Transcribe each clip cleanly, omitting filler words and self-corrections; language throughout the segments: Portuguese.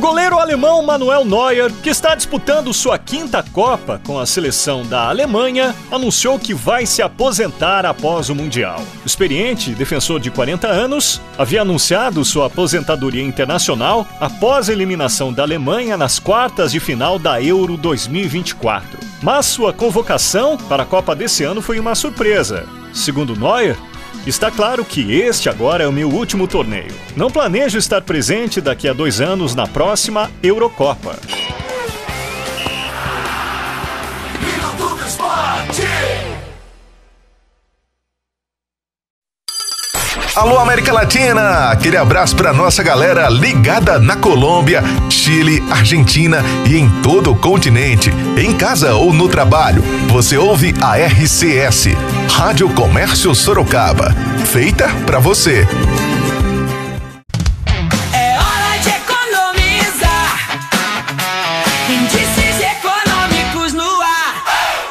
goleiro alemão Manuel Neuer, que está disputando sua quinta Copa com a seleção da Alemanha, anunciou que vai se aposentar após o Mundial. O experiente defensor de 40 anos havia anunciado sua aposentadoria internacional após a eliminação da Alemanha nas quartas de final da Euro 2024. Mas sua convocação para a Copa desse ano foi uma surpresa. Segundo Neuer, está claro que este agora é o meu último torneio. Não planejo estar presente daqui a 2 anos na próxima Eurocopa. Alô, América Latina! Aquele abraço para nossa galera ligada na Colômbia, Chile, Argentina e em todo o continente. Em casa ou no trabalho, você ouve a RCS, Rádio Comércio Sorocaba. Feita para você. É hora de economizar. Índices econômicos no ar.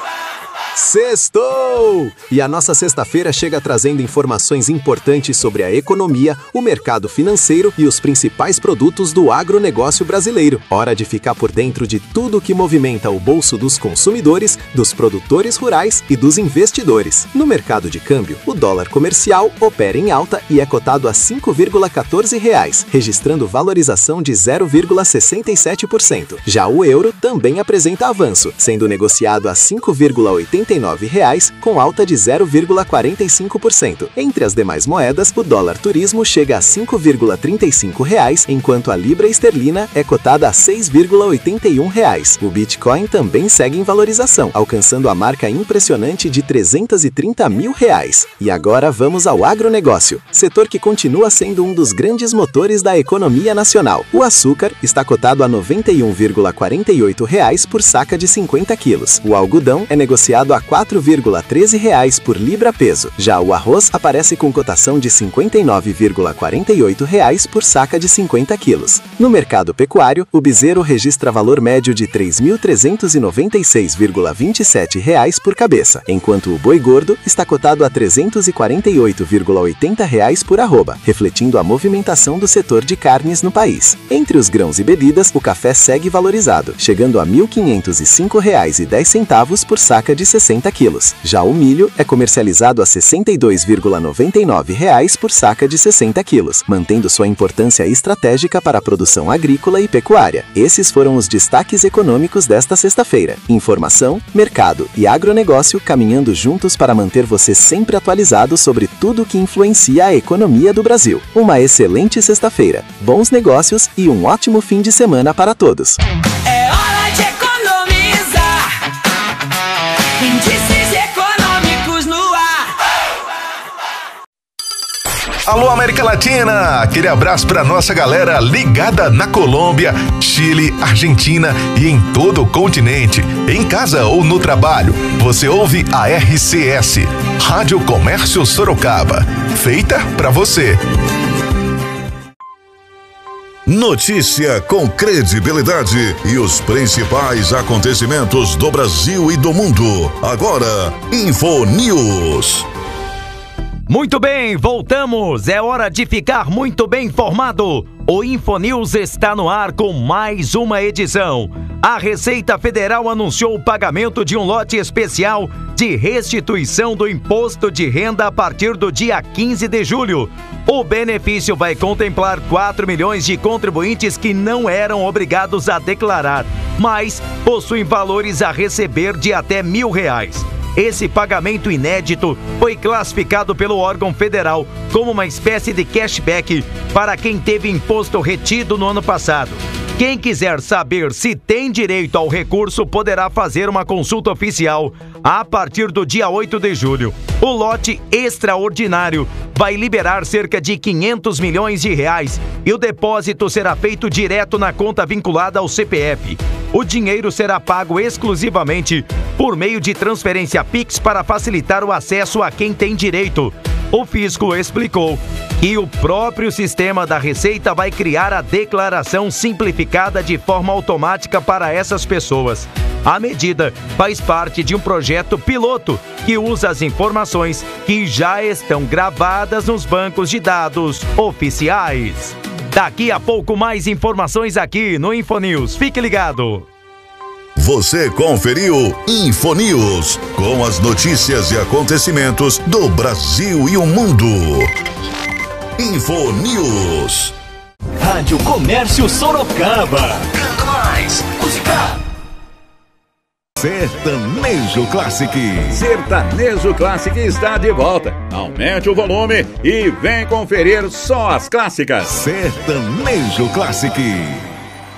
Sextou! E a nossa sexta-feira chega trazendo informações importantes sobre a economia, o mercado financeiro e os principais produtos do agronegócio brasileiro. Hora de ficar por dentro de tudo que movimenta o bolso dos consumidores, dos produtores rurais e dos investidores. No mercado de câmbio, o dólar comercial opera em alta e é cotado a R$ 5,14, registrando valorização de 0,67%. Já o euro também apresenta avanço, sendo negociado a R$ 5,89, com alta de 0,45%. Entre as demais moedas, o dólar turismo chega a R$ 5,35, enquanto a libra esterlina é cotada a R$ 6,81. O Bitcoin também segue em valorização, alcançando a marca impressionante de R$ 330 mil. E agora vamos ao agronegócio, setor que continua sendo um dos grandes motores da economia nacional. O açúcar está cotado a R$ 91,48 por saca de 50 quilos. O algodão é negociado a R$ 4,13 por libra-peso. Já o arroz aparece com cotação de R$ 59,48 por saca de 50 quilos. No mercado pecuário, o bezerro registra valor médio de R$ 3.396,27 por cabeça, enquanto o boi gordo está cotado a R$ 348,80 por arroba, refletindo a movimentação do setor de carnes no país. Entre os grãos e bebidas, o café segue valorizado, chegando a R$ 1.505,10 por saca de 60 quilos. Já o milho é comercializado a R$ 62,99 por saca de 60 quilos, mantendo sua importância estratégica para a produção agrícola e pecuária. Esses foram os destaques econômicos desta sexta-feira. Informação, mercado e agronegócio caminhando juntos para manter você sempre atualizado sobre tudo que influencia a economia do Brasil. Uma excelente sexta-feira, bons negócios e um ótimo fim de semana para todos. É hora de economizar. Índices econômicos no ar. Alô, América Latina! Aquele abraço para nossa galera ligada na Colômbia, Chile, Argentina e em todo o continente. Em casa ou no trabalho, você ouve a RCS, Rádio Comércio Sorocaba. Feita para você. Notícia com credibilidade e os principais acontecimentos do Brasil e do mundo. Agora, InfoNews. Muito bem, voltamos. É hora de ficar muito bem informado. O InfoNews está no ar com mais uma edição. A Receita Federal anunciou o pagamento de um lote especial de restituição do imposto de renda a partir do dia 15 de julho. O benefício vai contemplar 4 milhões de contribuintes que não eram obrigados a declarar, mas possuem valores a receber de até R$ 1.000. Esse pagamento inédito foi classificado pelo órgão federal como uma espécie de cashback para quem teve imposto retido no ano passado. Quem quiser saber se tem direito ao recurso poderá fazer uma consulta oficial a partir do dia 8 de julho. O lote extraordinário vai liberar cerca de R$ 500 milhões e o depósito será feito direto na conta vinculada ao CPF. O dinheiro será pago exclusivamente por meio de transferência Pix para facilitar o acesso a quem tem direito. O fisco explicou que o próprio sistema da Receita vai criar a declaração simplificada de forma automática para essas pessoas. A medida faz parte de um projeto piloto que usa as informações que já estão gravadas nos bancos de dados oficiais. Daqui a pouco mais informações aqui no InfoNews. Fique ligado. Você conferiu InfoNews, com as notícias e acontecimentos do Brasil e o mundo. InfoNews. Rádio Comércio Sorocaba. Mais música. Sertanejo Classic. Sertanejo Classic está de volta. Aumente o volume e vem conferir só as clássicas. Sertanejo Classic.